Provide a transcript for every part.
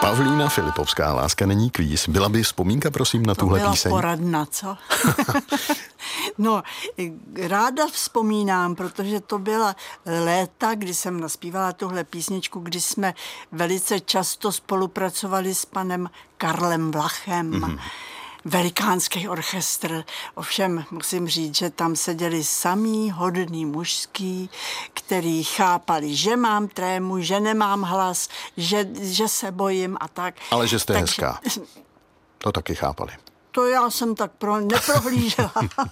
Pavlína Filipovská, Láska není kvíz. Byla by vzpomínka, prosím, na tuhle píseň? To byla poradna, co? No, ráda vzpomínám, protože to byla léta, kdy jsem naspívala tuhle písničku, kdy jsme velice často spolupracovali s panem Karlem Vlachem. Mm-hmm. Velikánský orchestr, ovšem musím říct, že tam seděli samý hodný mužský, který chápali, že mám trému, že nemám hlas, že se bojím a tak. Ale že jste hezká. To taky chápali. To já jsem tak neprohlížela.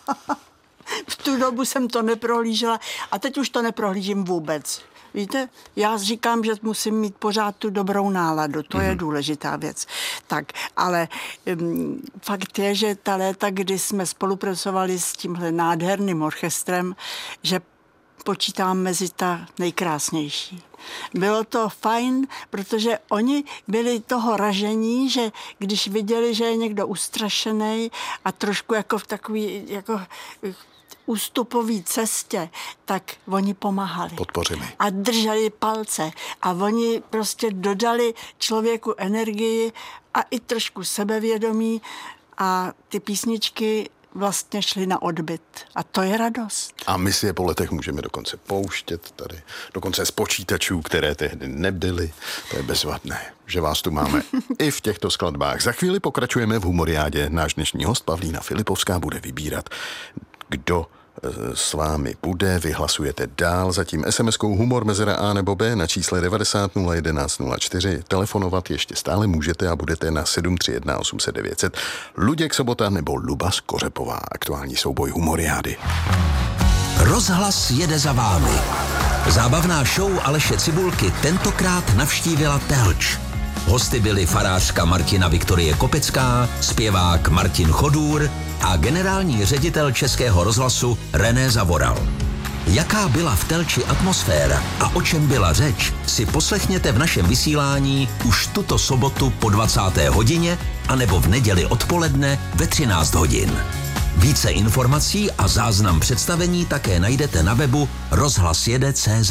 V tu dobu jsem to neprohlížela a teď už to neprohlížím vůbec. Víte, já říkám, že musím mít pořád tu dobrou náladu, to je důležitá věc. Tak, ale fakt je, že ta léta, kdy jsme spolupracovali s tímhle nádherným orchestrem, že počítám mezi ta nejkrásnější. Bylo to fajn, protože oni byli toho ražení, že když viděli, že je někdo ustrašený a trošku jako v takový jako ústupový cestě, tak oni pomáhali. Podpořili. A drželi palce. A oni prostě dodali člověku energii a i trošku sebevědomí a ty písničky vlastně šly na odbyt. A to je radost. A my si je po letech můžeme dokonce pouštět tady. Dokonce z počítačů, které tehdy nebyly. To je bezvadné, že vás tu máme i v těchto skladbách. Za chvíli pokračujeme v Humoriádě. Náš dnešní host Pavlína Filipovská bude vybírat, kdo s vámi bude. Vy hlasujete dál. Zatím SMS-kou humor mezera A nebo B na čísle 90 011 04. Telefonovat ještě stále můžete a budete na 731 800 900. Luděk Sobota nebo Luba Skořepová. Aktuální souboj Humoriády. Rozhlas jede za vámi. Zábavná show Aleše Cibulky tentokrát navštívila Telč. Hosty byli farářka Martina Viktorie Kopecká, zpěvák Martin Chodůr a generální ředitel Českého rozhlasu René Zavoral. Jaká byla v Telči atmosféra a o čem byla řeč, si poslechněte v našem vysílání už tuto sobotu po 20. hodině anebo v neděli odpoledne ve 13 hodin. Více informací a záznam představení také najdete na webu rozhlasjede.cz.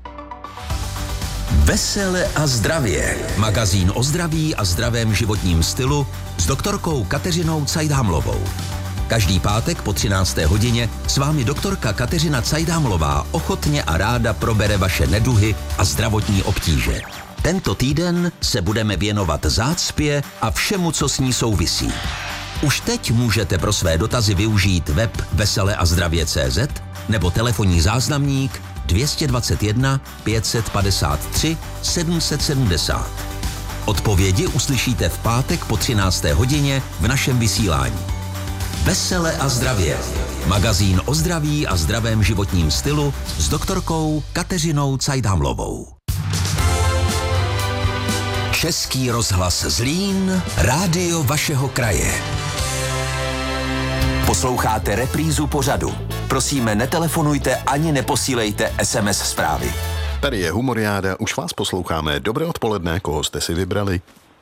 Vesele a zdravě. Magazín o zdraví a zdravém životním stylu s doktorkou Kateřinou Cajdhamlovou. Každý pátek po 13. hodině s vámi doktorka Kateřina Cajdhamlová ochotně a ráda probere vaše neduhy a zdravotní obtíže. Tento týden se budeme věnovat zácpě a všemu, co s ní souvisí. Už teď můžete pro své dotazy využít web veseleazdravě.cz nebo telefonní záznamník 221 553 770. Odpovědi uslyšíte v pátek po 13. hodině v našem vysílání. Vesele a zdravě. Magazín o zdraví a zdravém životním stylu s doktorkou Kateřinou Cajdhamlovou. Český rozhlas Zlín, rádio vašeho kraje. Posloucháte reprízu pořadu. Prosíme, netelefonujte ani neposílejte SMS zprávy. Tady je Humoriáda, už vás posloucháme. Dobré odpoledne, koho jste si vybrali?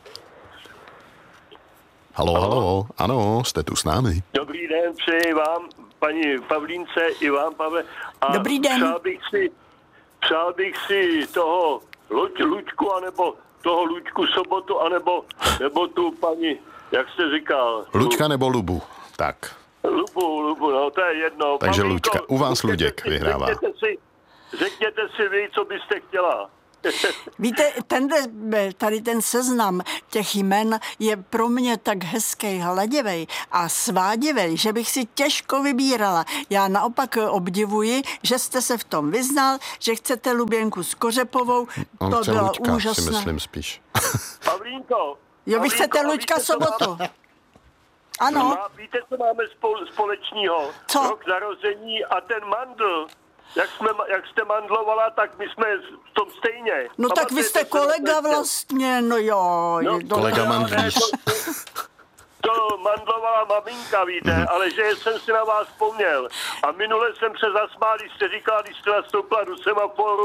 Halo, ano, jste tu s námi. Dobrý den, přeji vám, paní Pavlínce, i vám, Pavle. A dobrý den. Přál bych si toho Luďku, anebo toho Luďku Sobotu, nebo tu paní, jak jste říkal. Luďka nebo Lubu, tak. Lubu, no to je jedno. Takže Pavlínko, Luďka, u vás Luděk vyhrává. Řekněte si vy, co byste chtěla. Víte, tady ten seznam těch jmen je pro mě tak hezký, hladivej a svádivej, že bych si těžko vybírala. Já naopak obdivuji, že jste se v tom vyznal, že chcete Luběnku Skořepovou. To bylo Luďka, úžasné. si myslím spíš. Pavlínko. Jo, vy chcete Luďka Sobotu. Ano. Víte, co máme společného? Co? Rok narození a ten mandl. Jak jste mandlovala, tak my jsme v tom stejně. No tak vy jste kolega vlastně, no jo. Kolega mandlíř. To mandlovala maminka, víte, ale že jsem si na vás vzpomněl. A minule jsem se zasmál, když jste říkala, když jste nastoupila do semaforu,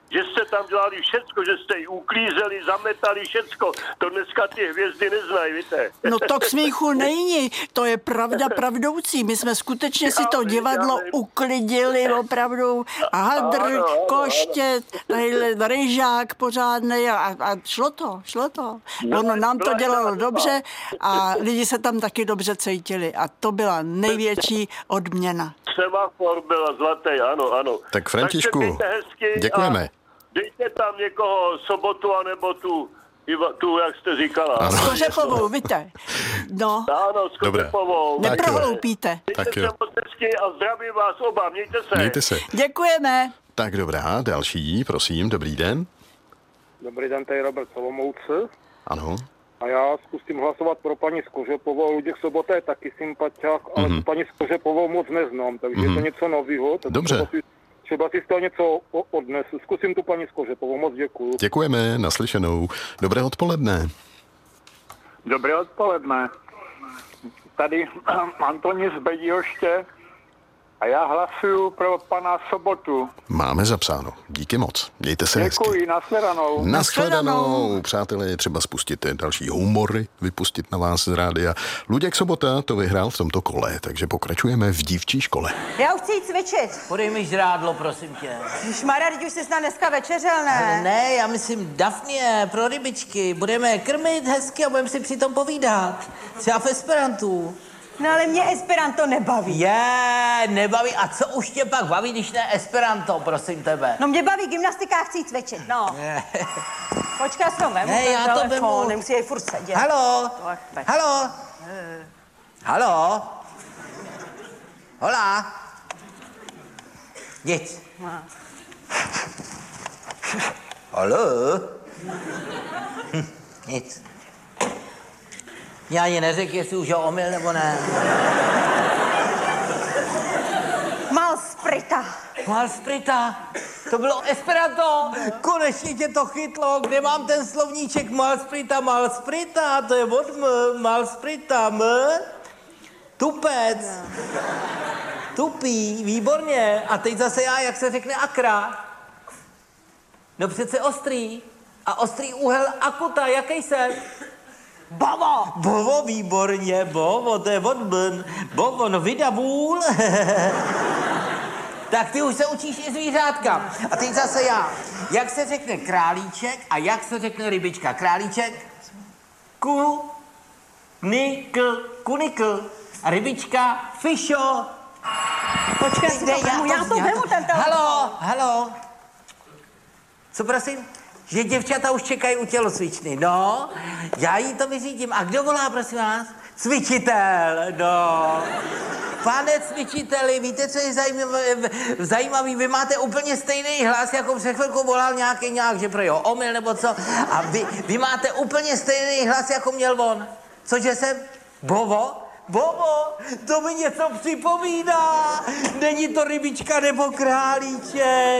že jste tam dělali všecko, že jste ji uklízeli, zametali všecko. To dneska ty hvězdy neznají, víte. No to k smíchu není, to je pravda pravdoucí. My jsme skutečně si to divadlo uklidili opravdu. Hadr, koštět, tadyhle ryžák pořádnej a šlo to. Ono nám to dělalo dobře a lidi se tam taky dobře cítili a to byla největší odměna. Semafor byla zlatý, ano. Tak Františku, děkujeme. Dejte tam někoho sobotu, anebo tu, jak jste říkala. S Kořepovou, víte. No, Ano, s Kořepovou. neprohloupíte. Tak jo. Mějte se moc hezky a zdravím vás oba, mějte se. Mějte se. Děkujeme. Tak dobrá, další, prosím, dobrý den. Dobrý den, tady Robert Solomouce. Ano. A já zkusím hlasovat pro paní Skořepovou. Luděk Sobota je taky sympatiák, ale paní Skořepovou moc neznám, takže je to něco nového. Dobře. Třeba si z toho něco odnesu. Zkusím tu paní Skořepovou, moc děkuju. Děkujeme, naslyšenou. Dobré odpoledne. Dobré odpoledne. Tady Antonín z Bedijoště a já hlasuju pro pana Sobotu. Máme zapsáno. Díky moc. Mějte se hezky. Děkuji, nashledanou. Nashledanou. Přátelé, je třeba spustit další humory, vypustit na vás z rádia. Luděk Sobota to vyhrál v tomto kole, takže pokračujeme v dívčí škole. Já už chci jít cvičit. Podej mi žrádlo, prosím tě. Šmarja, teď už jsi snad dneska večeřel, ne? Ne, já myslím Dafnie, pro rybičky. Budeme je krmit hezky a budeme si přitom povídat. Třeba v esperantu. No ale mě Esperanto nebaví. Nebaví. A co už tě pak baví, když ne Esperanto, prosím tebe? No mě baví gymnastika, chci jít cvičit, no. Počkej, jsem vemu Ne, ten já to telefon, vemu. nemusí jej furt sedět. Halo? Tak. Halo? Halo? Hola? Nic. Halo? Nic. Já ani neřekl, jestli už ho omyl nebo ne. Malsprita. Malsprita, to bylo Esperanto, konečně tě to chytlo, kde mám ten slovníček Malsprita, to je od Malsprita, tupec, tupý, výborně, a teď zase já, jak se řekne akra, no přece ostrý, a ostrý úhel akuta, jaký jsem? Bovo. Bovo, výborně, bovo, to je od bn, bovo, no vydavůl. Tak ty už se učíš i zvířátka. A teď zase já. Jak se řekne králíček a jak se řekne rybička? Králíček? Kunikl. A rybička? Fisho. Počkej, já to vemu ten telefon. Halo. Co prosím? Že děvčata už čekají u tělocvičny. No, já jí to vyřídím. A kdo volá, prosím vás? Cvičitel, no. Pane cvičiteli, víte, co je zajímavý? Vy máte úplně stejný hlas, jako před chvilkou volal nějak, že pro jeho omyl nebo co. A vy máte úplně stejný hlas, jako měl on. Cože jsem? Bovo, to mi něco připomíná. Není to rybička nebo králíček.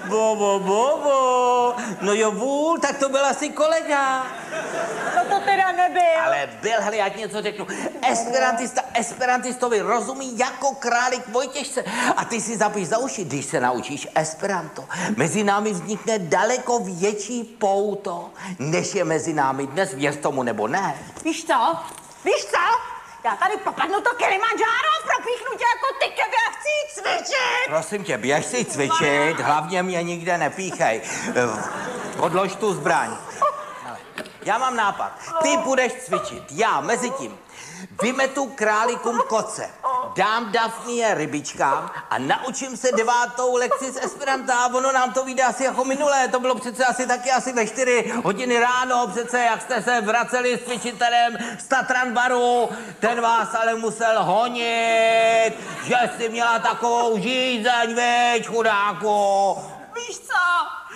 Bovo. No jo, vůl, tak to byl asi kolega. No to teda nebyl. Ale byl, hele, já ti něco řeknu. Esperantistovi rozumí jako králík Vojtěžce. A ty si zapiš za uši, když se naučíš esperanto. Mezi námi vznikne daleko větší pouto, než je mezi námi dnes, věř tomu nebo ne. Víš co? Já tady popadnu to Kilimanjaro, propíchnu tě jako ty keby a chci jít cvičit. Prosím tě, běž si cvičit, hlavně mě nikde nepíchej. Odlož tu zbraň. Hele, já mám nápad. Ty budeš cvičit, já mezitím vymetu králíkům koce, dám Dafnie rybičkám a naučím se 9. lekci z Esperanta a ono nám to vyjde asi jako minulé. To bylo přece asi ve 4 hodiny ráno, přece jak jste se vraceli s cvičitelem z Tatran baru. Ten vás ale musel honit, že jsi měla takovou žízeň, veď chudáku. Víš co?